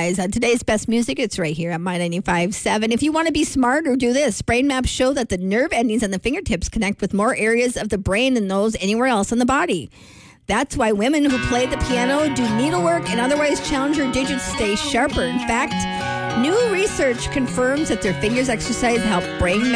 exercise. Today's best music, it's right here on My 95.7. If you want to be smart or do this, brain maps show that the nerve endings on the fingertips connect with more areas of the brain than those anywhere else in the body. That's why women who play the piano, do needlework, and otherwise challenge your digits stay sharper. In fact, new research confirms that their fingers exercise help brain